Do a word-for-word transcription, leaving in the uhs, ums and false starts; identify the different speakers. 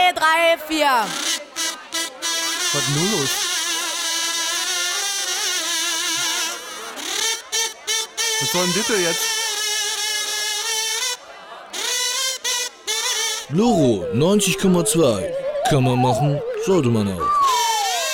Speaker 1: zwei, drei, vier.
Speaker 2: Was ist nun los? Was soll denn das jetzt?
Speaker 3: Loro neunzig Komma zwei. Kann man machen, sollte man auch.